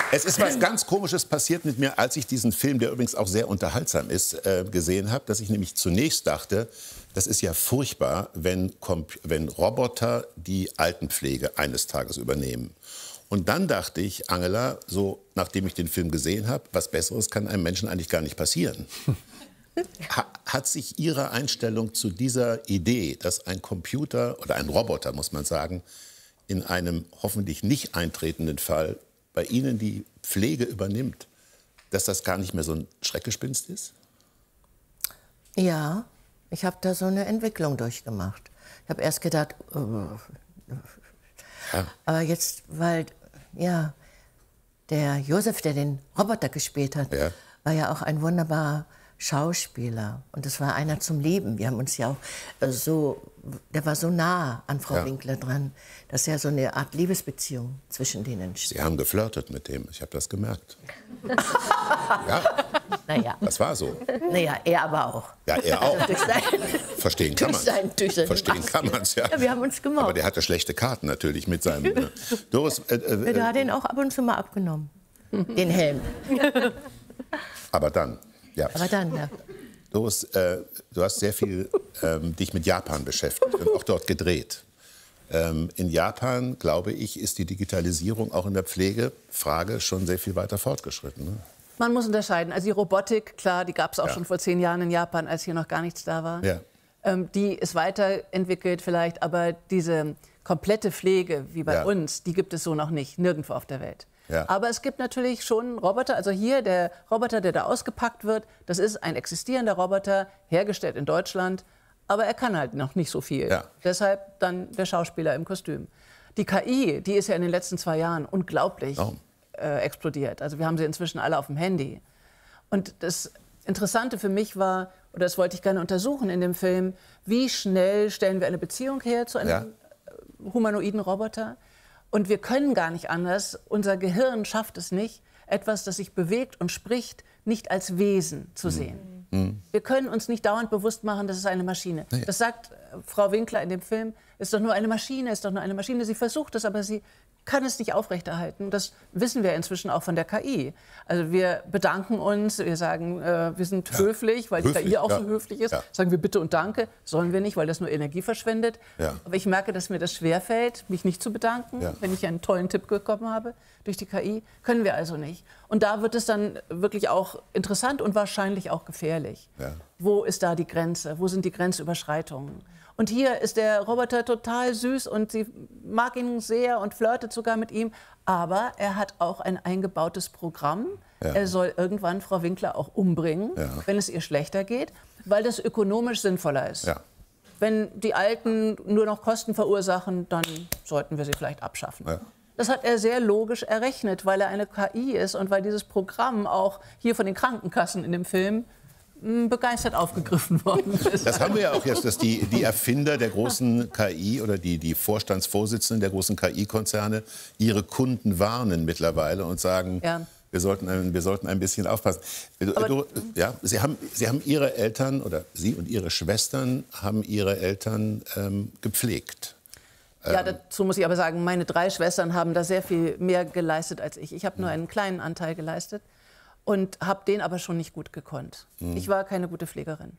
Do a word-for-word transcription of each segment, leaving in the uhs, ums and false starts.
Es ist was ganz Komisches passiert mit mir, als ich diesen Film, der übrigens auch sehr unterhaltsam ist, äh, gesehen habe, dass ich nämlich zunächst dachte, das ist ja furchtbar, wenn, wenn Roboter die Altenpflege eines Tages übernehmen. Und dann dachte ich, Angela, so nachdem ich den Film gesehen habe, was Besseres kann einem Menschen eigentlich gar nicht passieren. Ha, hat sich Ihre Einstellung zu dieser Idee, dass ein Computer oder ein Roboter, muss man sagen, in einem hoffentlich nicht eintretenden Fall bei Ihnen die Pflege übernimmt, dass das gar nicht mehr so ein Schreckgespenst ist? Ja, ich habe da so eine Entwicklung durchgemacht. Ich habe erst gedacht, äh, ja. aber jetzt, weil, ja, der Josef, der den Roboter gespielt hat, ja. war ja auch ein wunderbarer Schauspieler. Und das war einer zum Leben. Wir haben uns ja auch äh, so, der war so nah an Frau ja. Winkler dran, dass ja so eine Art Liebesbeziehung zwischen denen steht. Sie haben geflirtet mit dem, ich habe das gemerkt. Ja, naja. Das war so. Naja, er aber auch. Ja, er auch. Also durch sein, Verstehen kann man es. Verstehen kann man es, ja. ja. Wir haben uns gemocht. Aber der hatte schlechte Karten natürlich mit seinem... Ne. Doris, äh, äh, der hat den auch ab und zu mal abgenommen, den Helm. Aber dann... Ja. Aber dann, ja. Doris, äh, du hast sehr viel ähm, dich mit Japan beschäftigt und auch dort gedreht. Ähm, in Japan, glaube ich, ist die Digitalisierung auch in der Pflegefrage schon sehr viel weiter fortgeschritten. Ne? Man muss unterscheiden. Also die Robotik, klar, die gab es auch ja. schon vor zehn Jahren in Japan, als hier noch gar nichts da war. Ja. Ähm, die ist weiterentwickelt vielleicht, aber diese komplette Pflege, wie bei ja. uns, die gibt es so noch nicht, nirgendwo auf der Welt. Ja. Aber es gibt natürlich schon Roboter, also hier der Roboter, der da ausgepackt wird, das ist ein existierender Roboter, hergestellt in Deutschland, aber er kann halt noch nicht so viel. Ja. Deshalb dann der Schauspieler im Kostüm. Die K I, die ist ja in den letzten zwei Jahren unglaublich oh. äh, explodiert. Also wir haben sie inzwischen alle auf dem Handy. Und das Interessante für mich war, oder das wollte ich gerne untersuchen in dem Film, wie schnell stellen wir eine Beziehung her zu einem ja. humanoiden Roboter? Und wir können gar nicht anders, unser Gehirn schafft es nicht, etwas, das sich bewegt und spricht, nicht als Wesen zu sehen. Mhm. Wir können uns nicht dauernd bewusst machen, das ist eine Maschine. Nee. Das sagt Frau Winkler in dem Film, ist doch nur eine Maschine, ist doch nur eine Maschine. Sie versucht es, aber sie kann es nicht aufrechterhalten. Das wissen wir inzwischen auch von der K I. Also wir bedanken uns, wir sagen, äh, wir sind ja. höflich, weil höflich, die K I auch ja. so höflich ist. Ja. Sagen wir bitte und danke, sollen wir nicht, weil das nur Energie verschwendet. Ja. Aber ich merke, dass mir das schwerfällt, mich nicht zu bedanken, ja. wenn ich einen tollen Tipp bekommen habe durch die K I. Können wir also nicht. Und da wird es dann wirklich auch interessant und wahrscheinlich auch gefährlich. Ja. Wo ist da die Grenze? Wo sind die Grenzüberschreitungen? Und hier ist der Roboter total süß und sie mag ihn sehr und flirtet sogar mit ihm. Aber er hat auch ein eingebautes Programm. Ja. Er soll irgendwann Frau Winkler auch umbringen, ja. wenn es ihr schlechter geht, weil das ökonomisch sinnvoller ist. Ja. Wenn die Alten nur noch Kosten verursachen, dann sollten wir sie vielleicht abschaffen. Ja. Das hat er sehr logisch errechnet, weil er eine K I ist und weil dieses Programm auch hier von den Krankenkassen in dem Film begeistert aufgegriffen worden ist. Das haben wir ja auch jetzt, dass die, die Erfinder der großen K I oder die, die Vorstandsvorsitzenden der großen K I-Konzerne ihre Kunden warnen mittlerweile und sagen, ja. wir, sollten ein, wir sollten ein bisschen aufpassen. Aber, du, ja, Sie haben, Sie haben Ihre Eltern, oder Sie und Ihre Schwestern haben Ihre Eltern ähm, gepflegt. Ja, dazu muss ich aber sagen, meine drei Schwestern haben da sehr viel mehr geleistet als ich. Ich habe nur einen kleinen Anteil geleistet. Und habe den aber schon nicht gut gekonnt. Mhm. Ich war keine gute Pflegerin.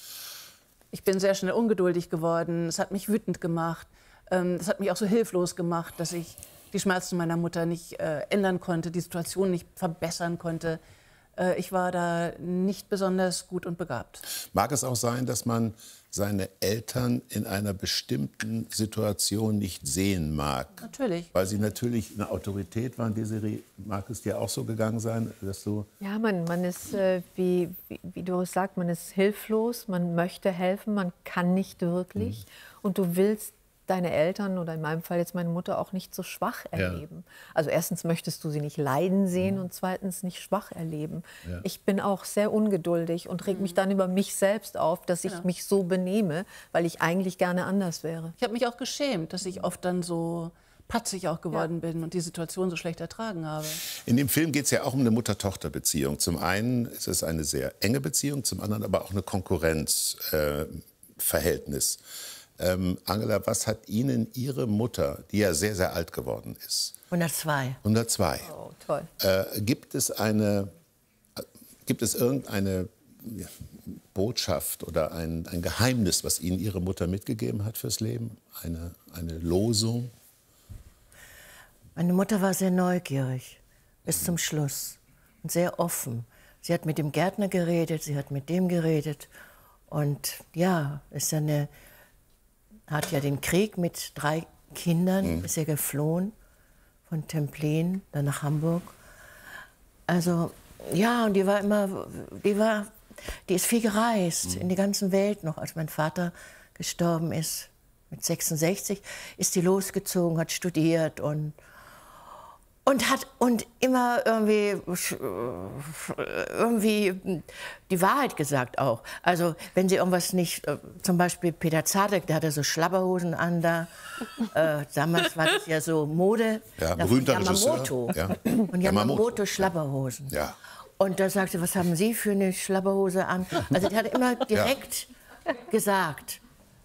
Ich bin sehr schnell ungeduldig geworden. Es hat mich wütend gemacht. Es hat mich auch so hilflos gemacht, dass ich die Schmerzen meiner Mutter nicht äh, ändern konnte, die Situation nicht verbessern konnte. Äh, ich war da nicht besonders gut und begabt. Mag es auch sein, dass man seine Eltern in einer bestimmten Situation nicht sehen mag? Natürlich. Weil sie natürlich eine Autorität waren. Desiree, mag es dir auch so gegangen sein, dass du... Ja, man, man ist, äh, wie, wie, wie Doris sagt, man ist hilflos, man möchte helfen, man kann nicht wirklich. Mhm. Und du willst deine Eltern oder in meinem Fall jetzt meine Mutter auch nicht so schwach erleben. Ja. Also erstens möchtest du sie nicht leiden sehen mhm. und zweitens nicht schwach erleben. Ja. Ich bin auch sehr ungeduldig und reg mhm. mich dann über mich selbst auf, dass ich ja. mich so benehme, weil ich eigentlich gerne anders wäre. Ich habe mich auch geschämt, dass ich oft dann so patzig auch geworden ja. bin und die Situation so schlecht ertragen habe. In dem Film geht es ja auch um eine Mutter-Tochter-Beziehung. Zum einen ist es eine sehr enge Beziehung, zum anderen aber auch eine Konkurrenzverhältnis. Äh, Ähm, Angela, was hat Ihnen Ihre Mutter, die ja sehr, sehr alt geworden ist, hundertzwei. hundertzwei. Oh, toll. Äh, gibt es eine, gibt es irgendeine Botschaft oder ein, ein Geheimnis, was Ihnen Ihre Mutter mitgegeben hat fürs Leben? Eine, eine Losung? Meine Mutter war sehr neugierig bis zum Schluss und sehr offen. Sie hat mit dem Gärtner geredet, sie hat mit dem geredet und ja, ist ja eine, hat ja den Krieg mit drei Kindern, mhm. ist ja geflohen von Templin dann nach Hamburg. Also ja, und die war immer, die war, die ist viel gereist, mhm. in die ganze Welt noch. Als mein Vater gestorben ist, mit sechsundsechzig, ist die losgezogen, hat studiert und, und hat und immer irgendwie, irgendwie die Wahrheit gesagt auch. Also wenn sie irgendwas nicht, zum Beispiel Peter Zadek, der hatte so Schlabberhosen an da. Äh, damals war das ja so Mode. Ja, berühmter Yamamoto. Ja. Und Yamamoto Schlabberhosen. Ja. Und da sagte, was haben Sie für eine Schlabberhose an? Also die hat immer direkt ja. gesagt.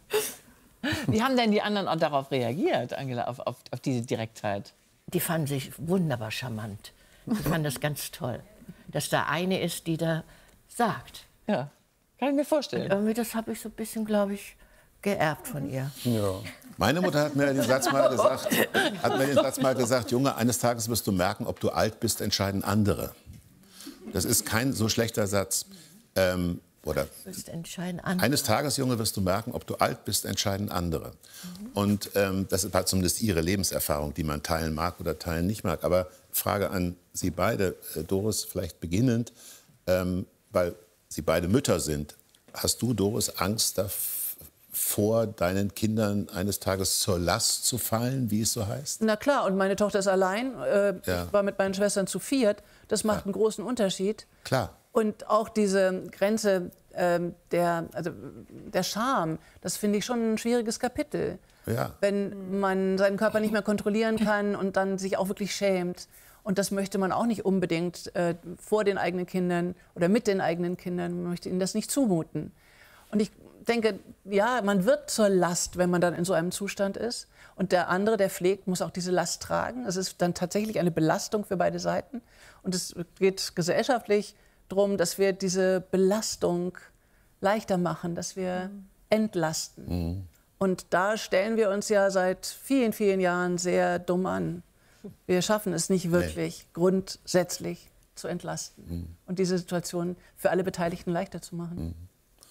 Wie haben denn die anderen auch darauf reagiert, Angela, auf, auf, auf diese Direktheit? Die fanden sich wunderbar charmant. Die fanden das ganz toll, dass da eine ist, die da sagt. Ja, kann ich mir vorstellen. Und irgendwie, das habe ich so ein bisschen, glaube ich, geerbt von ihr. Ja. Meine Mutter hat mir den Satz mal gesagt, hat mir den Satz mal gesagt, Junge, eines Tages wirst du merken, ob du alt bist, entscheiden andere. Das ist kein so schlechter Satz. Ähm, oder eines Tages, Junge, wirst du merken, ob du alt bist, entscheiden andere. Mhm. Und ähm, das war zumindest ihre Lebenserfahrung, die man teilen mag oder teilen nicht mag. Aber Frage an Sie beide, äh, Doris, vielleicht beginnend, ähm, weil Sie beide Mütter sind. Hast du, Doris, Angst davor, deinen Kindern eines Tages zur Last zu fallen, wie es so heißt? Na klar, und meine Tochter ist allein. Äh, ja. Ich war mit meinen Schwestern zu viert. Das macht ja. einen großen Unterschied. Klar. Und auch diese Grenze ähm, der, also der Scham, das finde ich schon ein schwieriges Kapitel. Ja. Wenn man seinen Körper nicht mehr kontrollieren kann und dann sich auch wirklich schämt. Und das möchte man auch nicht unbedingt äh, vor den eigenen Kindern oder mit den eigenen Kindern. Man möchte ihnen das nicht zumuten. Und ich denke, ja, man wird zur Last, wenn man dann in so einem Zustand ist. Und der andere, der pflegt, muss auch diese Last tragen. Es ist dann tatsächlich eine Belastung für beide Seiten. Und es geht gesellschaftlich darum, dass wir diese Belastung leichter machen, dass wir mhm. entlasten. Mhm. Und da stellen wir uns ja seit vielen, vielen Jahren sehr dumm an. Wir schaffen es nicht wirklich, nee. grundsätzlich zu entlasten mhm. und diese Situation für alle Beteiligten leichter zu machen. Mhm.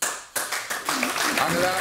Angela,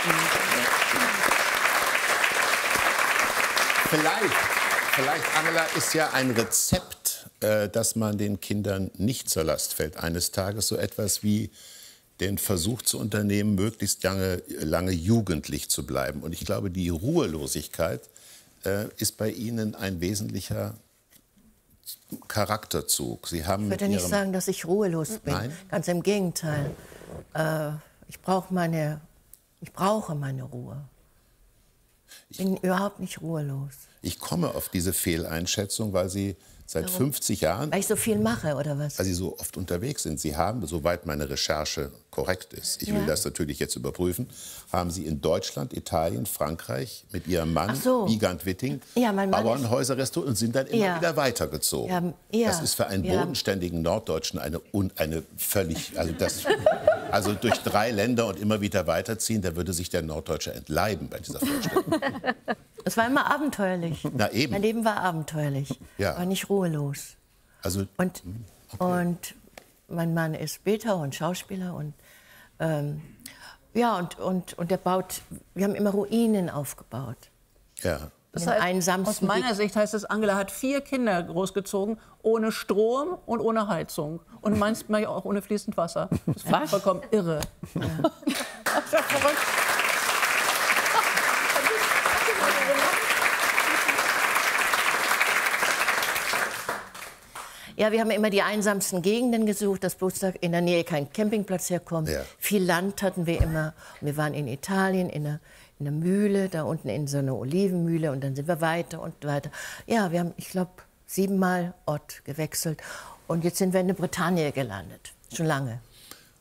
vielleicht, vielleicht, Angela, ist ja ein Rezept, äh, dass man den Kindern nicht zur Last fällt eines Tages, so etwas wie den Versuch zu unternehmen, möglichst lange, lange jugendlich zu bleiben. Und ich glaube, die Ruhelosigkeit äh, ist bei Ihnen ein wesentlicher Charakterzug. Sie haben ich würde nicht sagen, dass ich ruhelos bin. Nein? Ganz im Gegenteil. Äh, ich, brauch meine, ich brauche meine Ruhe. Ich bin ich, überhaupt nicht ruhelos. Ich komme auf diese Fehleinschätzung, weil Sie seit Warum? fünfzig Jahren... Weil ich so viel mache, oder was? Weil Sie so oft unterwegs sind. Sie haben, soweit meine Recherche korrekt ist, ich will ja. das natürlich jetzt überprüfen, haben Sie in Deutschland, Italien, Frankreich mit Ihrem Mann, so. Wiegand Witting, ja, Bauernhäuser restauriert und sind dann immer ja. wieder weitergezogen. Ja. Ja. Das ist für einen ja. bodenständigen Norddeutschen eine, eine völlig... Also, das, also durch drei Länder und immer wieder weiterziehen, da würde sich der Norddeutsche entleiben bei dieser Vorstellung. Es war immer abenteuerlich. Na eben. Mein Leben war abenteuerlich, ja. war nicht ruhelos. Also, und, okay. und mein Mann ist Bildhauer und Schauspieler und ähm, ja und, und, und der baut. Wir haben immer Ruinen aufgebaut. Ja. Das heißt, aus meiner Sicht heißt es, Angela hat vier Kinder großgezogen, ohne Strom und ohne Heizung. Und manchmal auch ohne fließend Wasser. Das war vollkommen irre. Ja. Das ist ja verrückt. Ja, wir haben immer die einsamsten Gegenden gesucht, dass bloß da in der Nähe kein Campingplatz herkommt. Ja. Viel Land hatten wir immer. Und wir waren in Italien, in einer, in einer Mühle, da unten in so einer Olivenmühle. Und dann sind wir weiter und weiter. Ja, wir haben, ich glaube, siebenmal Ort gewechselt. Und jetzt sind wir in der Bretagne gelandet. Schon lange.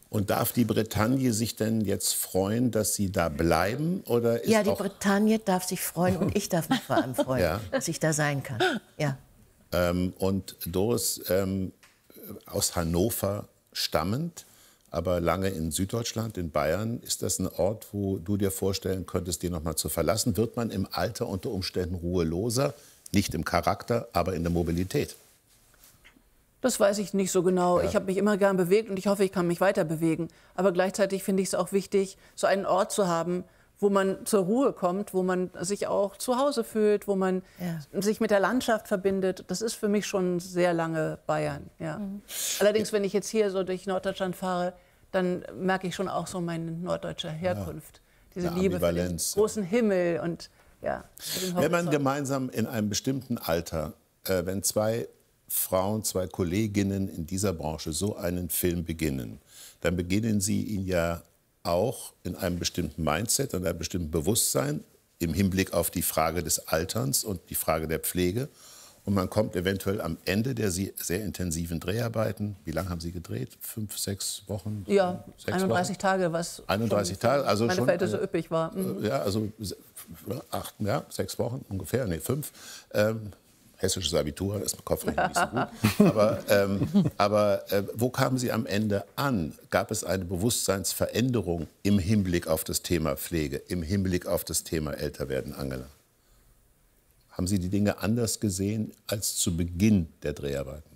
Und darf die Bretagne sich denn jetzt freuen, dass Sie da bleiben? Oder ist Ja, die auch Bretagne darf sich freuen und ich darf mich vor allem freuen, Ja. dass ich da sein kann. Ja. Ähm, und Doris, ähm, aus Hannover stammend, aber lange in Süddeutschland, in Bayern, ist das ein Ort, wo du dir vorstellen könntest, den noch mal zu verlassen? Wird man im Alter unter Umständen ruheloser? Nicht im Charakter, aber in der Mobilität. Das weiß ich nicht so genau. Ja. Ich habe mich immer gern bewegt und ich hoffe, ich kann mich weiter bewegen. Aber gleichzeitig finde ich es auch wichtig, so einen Ort zu haben, wo man zur Ruhe kommt, wo man sich auch zu Hause fühlt, wo man Ja. sich mit der Landschaft verbindet. Das ist für mich schon sehr lange Bayern. Ja. Mhm. Allerdings, wenn ich jetzt hier so durch Norddeutschland fahre, dann merke ich schon auch so meine norddeutsche Herkunft. Diese Eine Liebe für den Ambivalenz. großen Himmel und ja, für den Wenn man Horizont. gemeinsam in einem bestimmten Alter, äh, wenn zwei Frauen, zwei Kolleginnen in dieser Branche so einen Film beginnen, dann beginnen sie ihn ja auch in einem bestimmten Mindset und einem bestimmten Bewusstsein im Hinblick auf die Frage des Alterns und die Frage der Pflege. Und man kommt eventuell am Ende der sehr intensiven Dreharbeiten, wie lange haben Sie gedreht? Fünf, sechs Wochen? Ja, sechs einunddreißig Wochen? Tage, was einunddreißig schon Tage, also meine schon Verhältnisse eine- üppig war. Mhm. Ja, also se- acht, ja, sechs Wochen ungefähr, nee, fünf. Ähm, hessisches Abitur, ist mit Kopfrechnen nicht so gut. Aber, ähm, aber äh, wo kamen Sie am Ende an? Gab es eine Bewusstseinsveränderung im Hinblick auf das Thema Pflege, im Hinblick auf das Thema Älterwerden, Angela? Haben Sie die Dinge anders gesehen als zu Beginn der Dreharbeiten?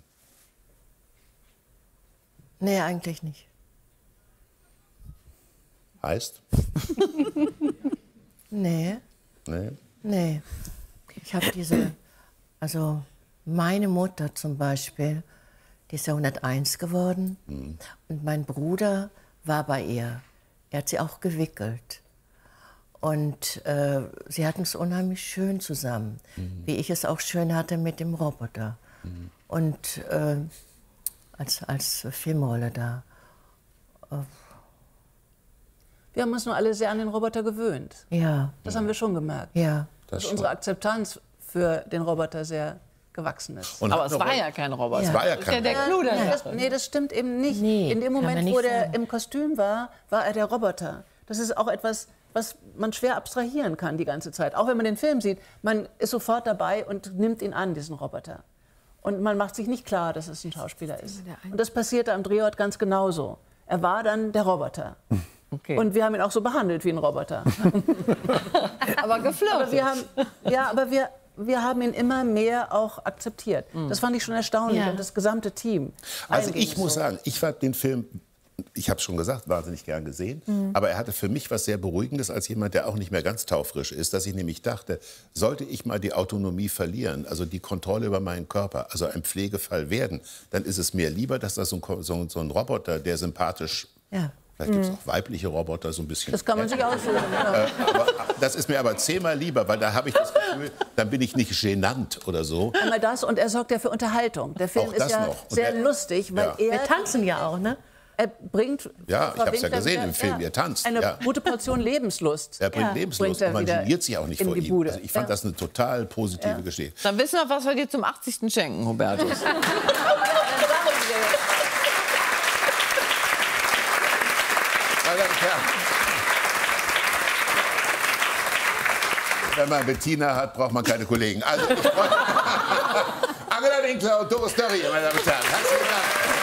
Nee, eigentlich nicht. Heißt? Nee, Nee. nee. Ich habe diese, also meine Mutter zum Beispiel, die ist ja hunderteins geworden. Mhm. Und mein Bruder war bei ihr. Er hat sie auch gewickelt. Und äh, sie hatten es unheimlich schön zusammen, Mhm. wie ich es auch schön hatte mit dem Roboter. Mhm. Und äh, als, als Filmrolle da. Wir haben uns nur alle sehr an den Roboter gewöhnt. Ja, Das haben wir schon gemerkt. ja. Das Dass unsere stimmt. Akzeptanz für den Roboter sehr gewachsen ist. Und Aber hat es noch- war ja kein Roboter. Es war ja Das ist ja kein der Clou Nee, dahinter. das, nee, das stimmt eben nicht. Nee, In dem kann man Moment, nicht wo der sagen. im Kostüm war, war er der Roboter. Das ist auch etwas, was man schwer abstrahieren kann die ganze Zeit. Auch wenn man den Film sieht, man ist sofort dabei und nimmt ihn an, diesen Roboter. Und man macht sich nicht klar, dass es ein Schauspieler ist. Und das passierte am Drehort ganz genauso. Er war dann der Roboter. Okay. Und wir haben ihn auch so behandelt wie ein Roboter. aber Aber geflirtet. wir haben, ja, aber wir, wir haben ihn immer mehr auch akzeptiert. Das fand ich schon erstaunlich Ja. und das gesamte Team. Also Allen ging ich es muss so. sagen, ich habe den Film, ich habe es schon gesagt, wahnsinnig gern gesehen. Aber er hatte für mich was sehr Beruhigendes als jemand, der auch nicht mehr ganz taufrisch ist, dass ich nämlich dachte, sollte ich mal die Autonomie verlieren, also die Kontrolle über meinen Körper, also ein Pflegefall werden, dann ist es mir lieber, dass das so ein, so, so ein Roboter, der sympathisch, Ja. vielleicht gibt es auch weibliche Roboter, so ein bisschen. Das kann man sich aussuchen. Ja. aber das ist mir aber zehnmal lieber, weil da habe ich das Gefühl, dann bin ich nicht genannt oder so. Einmal das und er sorgt ja für Unterhaltung. Der Film Auch ist das ja noch. Und sehr er- lustig, weil Ja. Wir er, tanzen ja auch, ne? er bringt... Ja, ich hab's ja Frau gesehen Winkler im Film, wieder, ihr tanzt, Eine ja. gute Portion Lebenslust. Er bringt Ja, Lebenslust bringt er und man wieder geniert sich auch nicht in vor die ihm. Bude. Also ich fand Ja. das eine total positive Geschichte. Dann wissen wir, was wir dir zum achtzigsten schenken, Hubertus. Meine Damen und Herren, wenn man Bettina hat, braucht man keine Kollegen. Also, ich freue mich. Angela Winkler und Doris Dörrie, meine Damen und Herren. Herzlichen Dank.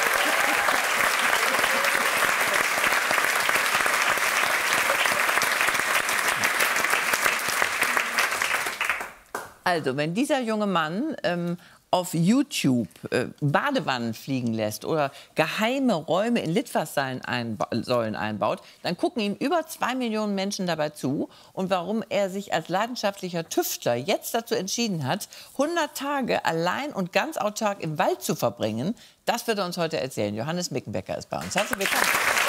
Also, wenn dieser junge Mann ähm, auf YouTube äh, Badewannen fliegen lässt oder geheime Räume in Litfaßsäulen einba Säulen einbaut, dann gucken ihm über zwei Millionen Menschen dabei zu. Und warum er sich als leidenschaftlicher Tüftler jetzt dazu entschieden hat, hundert Tage allein und ganz autark im Wald zu verbringen, das wird er uns heute erzählen. Johannes Mickenbecker ist bei uns. Herzlich willkommen.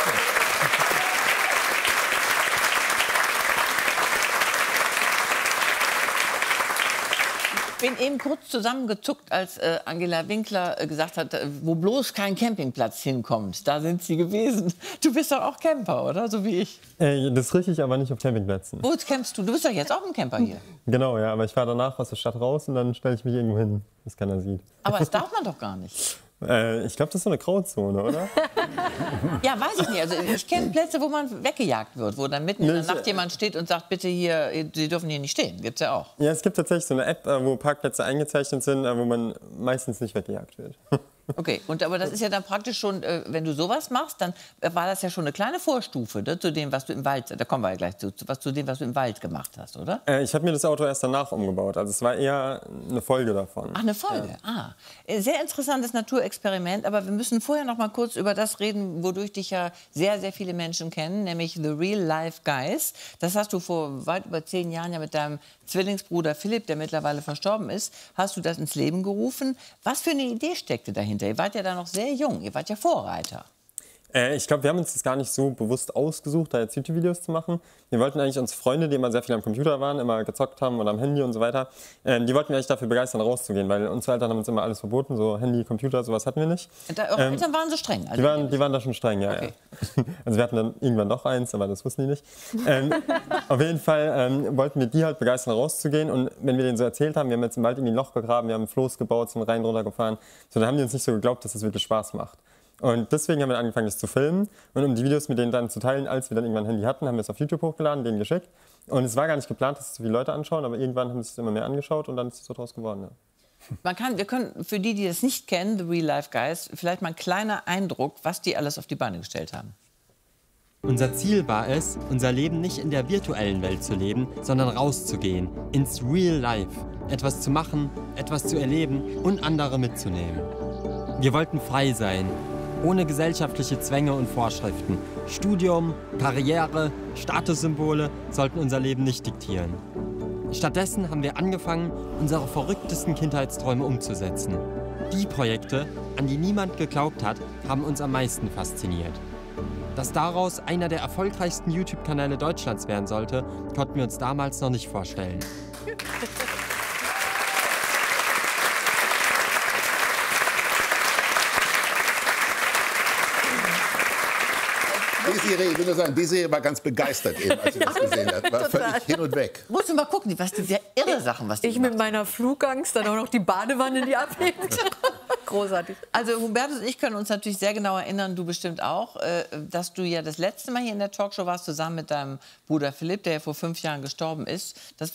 Ich bin eben kurz zusammengezuckt, als äh, Angela Winkler äh, gesagt hat, äh, wo bloß kein Campingplatz hinkommt. Da sind Sie gewesen. Du bist doch auch Camper, oder? So wie ich. Äh, das ist richtig, aber nicht auf Campingplätzen. Wo campst du? Du bist doch jetzt auch ein Camper hier. Genau, ja, aber ich fahre danach aus der Stadt raus und dann stelle ich mich irgendwo hin, dass keiner sieht. Aber das darf man doch gar nicht. Äh, ich glaube, das ist so eine Grauzone, oder? Ja, weiß ich nicht. Also ich kenne Plätze, wo man weggejagt wird, wo dann mitten in der Nacht jemand steht und sagt, bitte hier, Sie dürfen hier nicht stehen. Gibt's ja auch. Ja, es gibt tatsächlich so eine App, wo Parkplätze eingezeichnet sind, wo man meistens nicht weggejagt wird. Okay, und aber das ist ja dann praktisch schon, äh, wenn du sowas machst, dann war das ja schon eine kleine Vorstufe, ne, zu dem, was du im Wald, da kommen wir ja gleich zu, was, zu dem, was du im Wald gemacht hast, oder? Äh, ich habe mir das Auto erst danach umgebaut, also es war eher eine Folge davon. Ach, eine Folge, ja. ah. Sehr interessantes Naturexperiment, aber wir müssen vorher noch mal kurz über das reden, wodurch dich ja sehr, sehr viele Menschen kennen, nämlich The Real Life Guys. Das hast du vor weit über zehn Jahren ja mit deinem Zwillingsbruder Philipp, der mittlerweile verstorben ist, hast du das ins Leben gerufen. Was für eine Idee steckte dahinter? Ihr wart ja da noch sehr jung, ihr wart ja Vorreiter. Äh, ich glaube, wir haben uns das gar nicht so bewusst ausgesucht, da jetzt YouTube-Videos zu machen. Wir wollten eigentlich uns Freunde, die immer sehr viel am Computer waren, immer gezockt haben oder am Handy und so weiter, äh, die wollten wir eigentlich dafür begeistern, rauszugehen, weil unsere Eltern haben uns immer alles verboten, so Handy, Computer, sowas hatten wir nicht. Da, eure ähm, Eltern waren so streng? Also die, waren, die waren da schon streng, ja. Okay. ja. Also wir hatten dann irgendwann noch eins, aber das wussten die nicht. Ähm, auf jeden Fall ähm, wollten wir die halt begeistern, rauszugehen, und wenn wir denen so erzählt haben, wir haben jetzt im Wald irgendwie ein Loch gegraben, wir haben ein Floß gebaut, sind rein runter gefahren, so, dann haben die uns nicht so geglaubt, dass das wirklich Spaß macht. Und deswegen haben wir angefangen, das zu filmen. Und um die Videos mit denen dann zu teilen, als wir dann irgendwann ein Handy hatten, haben wir es auf YouTube hochgeladen, denen geschickt. Und es war gar nicht geplant, dass es so viele Leute anschauen, aber irgendwann haben sich immer mehr angeschaut und dann ist es so draus geworden. Ja. Man kann, wir können, für die, die das nicht kennen, The Real Life Guys, vielleicht mal ein kleiner Eindruck, was die alles auf die Beine gestellt haben. Unser Ziel war es, unser Leben nicht in der virtuellen Welt zu leben, sondern rauszugehen, ins Real Life. Etwas zu machen, etwas zu erleben und andere mitzunehmen. Wir wollten frei sein, ohne gesellschaftliche Zwänge und Vorschriften. Studium, Karriere, Statussymbole sollten unser Leben nicht diktieren. Stattdessen haben wir angefangen, unsere verrücktesten Kindheitsträume umzusetzen. Die Projekte, an die niemand geglaubt hat, haben uns am meisten fasziniert. Dass daraus einer der erfolgreichsten YouTube-Kanäle Deutschlands werden sollte, konnten wir uns damals noch nicht vorstellen. Desiree, ich will nur sagen, Desiree war ganz begeistert eben, als sie das gesehen hat. War völlig hin und weg. Musst du mal gucken, was die sehr irre Sachen, was die Ich mit meiner Flugangst, dann auch noch die Badewanne, die abhebt. Großartig. Also Hubertus und ich können uns natürlich sehr genau erinnern, du bestimmt auch, äh, dass du ja das letzte Mal hier in der Talkshow warst, zusammen mit deinem Bruder Philipp, der ja vor fünf Jahren gestorben ist. Das